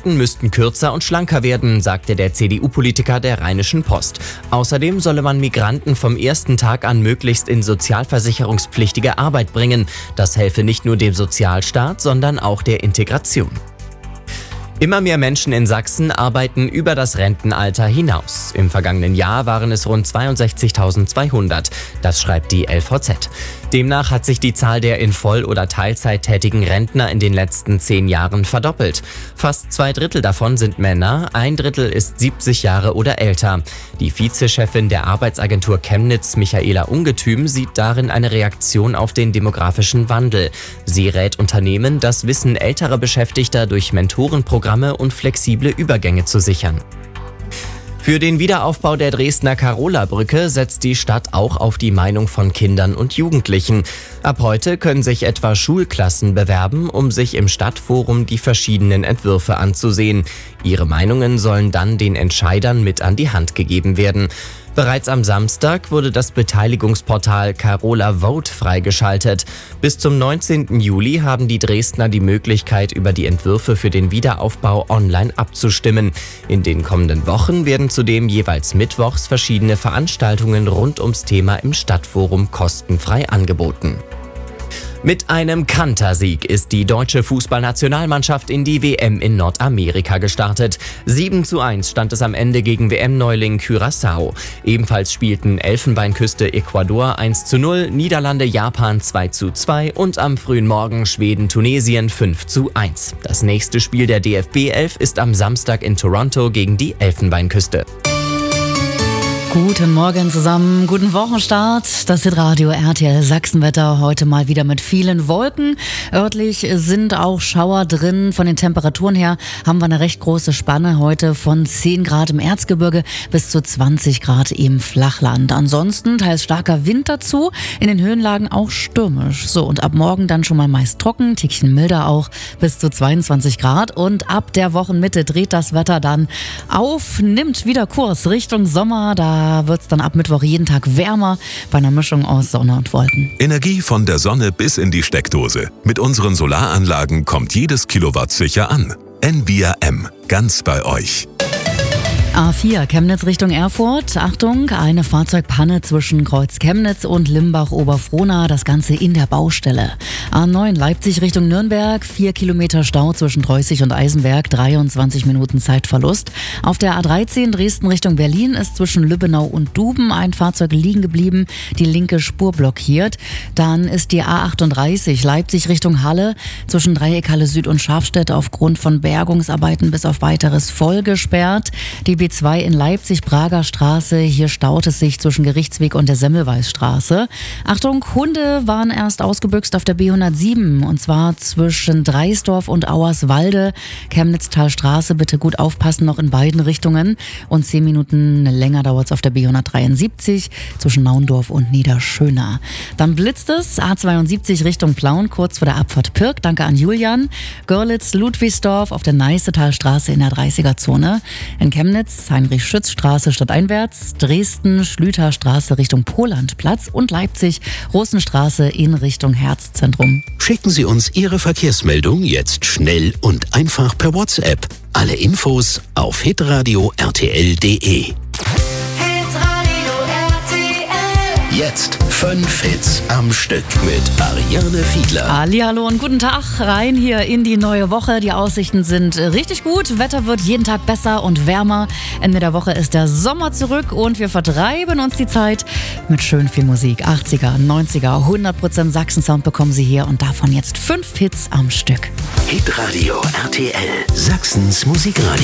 Fristen müssten kürzer und schlanker werden, sagte der CDU-Politiker der Rheinischen Post. Außerdem solle man Migranten vom ersten Tag an möglichst in sozialversicherungspflichtige Arbeit bringen. Das helfe nicht nur dem Sozialstaat, sondern auch der Integration. Immer mehr Menschen in Sachsen arbeiten über das Rentenalter hinaus. Im vergangenen Jahr waren es rund 62.200. Das schreibt die LVZ. Demnach hat sich die Zahl der in Voll- oder Teilzeit tätigen Rentner in den letzten 10 Jahren verdoppelt. Fast 2/3 davon sind Männer, 1/3 ist 70 Jahre oder älter. Die Vizechefin der Arbeitsagentur Chemnitz, Michaela Ungetüm, sieht darin eine Reaktion auf den demografischen Wandel. Sie rät Unternehmen, das Wissen älterer Beschäftigter durch Mentorenprogramme und flexible Übergänge zu sichern. Für den Wiederaufbau der Dresdner Karola-Brücke setzt die Stadt auch auf die Meinung von Kindern und Jugendlichen. Ab heute können sich etwa Schulklassen bewerben, um sich im Stadtforum die verschiedenen Entwürfe anzusehen. Ihre Meinungen sollen dann den Entscheidern mit an die Hand gegeben werden. Bereits am Samstag wurde das Beteiligungsportal Karola Vote freigeschaltet. Bis zum 19. Juli haben die Dresdner die Möglichkeit, über die Entwürfe für den Wiederaufbau online abzustimmen. In den kommenden Wochen werden zudem jeweils mittwochs verschiedene Veranstaltungen rund ums Thema im Stadtforum kostenfrei angeboten. Mit einem Kantersieg ist die deutsche Fußballnationalmannschaft in die WM in Nordamerika gestartet. 7:1 stand es am Ende gegen WM-Neuling Curaçao. Ebenfalls spielten Elfenbeinküste Ecuador 1:0, Niederlande Japan 2:2 und am frühen Morgen Schweden Tunesien 5:1. Das nächste Spiel der DFB 11 ist am Samstag in Toronto gegen die Elfenbeinküste. Guten Morgen zusammen, guten Wochenstart. Das ist Radio RTL Sachsenwetter, heute mal wieder mit vielen Wolken. Örtlich sind auch Schauer drin. Von den Temperaturen her haben wir eine recht große Spanne heute von 10 Grad im Erzgebirge bis zu 20 Grad im Flachland. Ansonsten teils starker Wind dazu, in den Höhenlagen auch stürmisch. So, und ab morgen dann schon mal meist trocken, Tickchen milder auch, bis zu 22 Grad. Und ab der Wochenmitte dreht das Wetter dann auf, nimmt wieder Kurs Richtung Sommer. Da wird es dann ab Mittwoch jeden Tag wärmer bei einer Mischung aus Sonne und Wolken. Energie von der Sonne bis in die Steckdose. Mit unseren Solaranlagen kommt jedes Kilowatt sicher an. Envia M, ganz bei euch. A4 Chemnitz Richtung Erfurt. Achtung, eine Fahrzeugpanne zwischen Kreuz Chemnitz und Limbach-Oberfrohna. Das Ganze in der Baustelle. A9 Leipzig Richtung Nürnberg. 4 Kilometer Stau zwischen Dreußig und Eisenberg. 23 Minuten Zeitverlust. Auf der A13 Dresden Richtung Berlin ist zwischen Lübbenau und Duben ein Fahrzeug liegen geblieben. Die linke Spur blockiert. Dann ist die A38 Leipzig Richtung Halle zwischen Dreieck Halle Süd und Schafstedt aufgrund von Bergungsarbeiten bis auf weiteres voll gesperrt. Die B2 in Leipzig, Prager Straße, hier staut es sich zwischen Gerichtsweg und der Semmelweisstraße. Achtung, Hunde waren erst ausgebüxt auf der B107 und zwar zwischen Dreisdorf und Auerswalde. Chemnitztalstraße, bitte gut aufpassen, noch in beiden Richtungen. Und 10 Minuten länger dauert es auf der B173 zwischen Naundorf und Niederschöna. Dann blitzt es, A72 Richtung Plauen, kurz vor der Abfahrt Pirk. Danke an Julian. Görlitz, Ludwigsdorf auf der Neißetalstraße in der 30er-Zone. In Chemnitz Heinrich-Schütz-Straße stadteinwärts, Dresden Schlüterstraße Richtung Polandplatz und Leipzig Rosenstraße in Richtung Herzzentrum. Schicken Sie uns Ihre Verkehrsmeldung jetzt schnell und einfach per WhatsApp. Alle Infos auf hitradio rtl.de. Jetzt 5 Hits am Stück mit Ariane Fiedler. Hallihallo und guten Tag rein hier in die neue Woche. Die Aussichten sind richtig gut. Wetter wird jeden Tag besser und wärmer. Ende der Woche ist der Sommer zurück und wir vertreiben uns die Zeit mit schön viel Musik. 80er, 90er, 100% Sachsen-Sound bekommen Sie hier und davon jetzt 5 Hits am Stück. Hitradio RTL, Sachsens Musikradio.